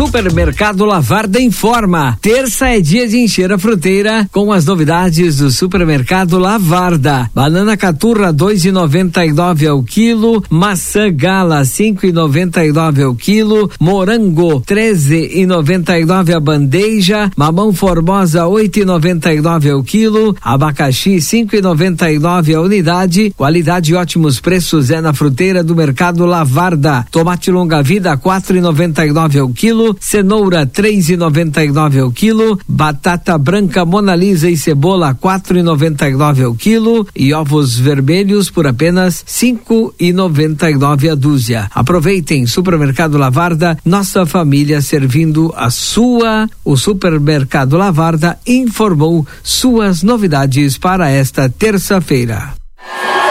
Supermercado Lavarda informa. Terça é dia de encher a fruteira com as novidades do Supermercado Lavarda. Banana caturra 2,99 ao quilo, maçã gala 5,99 ao quilo, morango 13,99 a bandeja, mamão formosa 8,99 ao quilo, abacaxi 5,99 a unidade. Qualidade e ótimos preços é na fruteira do Mercado Lavarda. Tomate longa vida 4,99 ao quilo, cenoura 3,99 ao quilo, batata branca Mona Lisa e cebola 4,99 ao quilo e ovos vermelhos por apenas 5,99 a dúzia. Aproveitem, Supermercado Lavarda, nossa família servindo a sua. O Supermercado Lavarda informou suas novidades para esta terça-feira.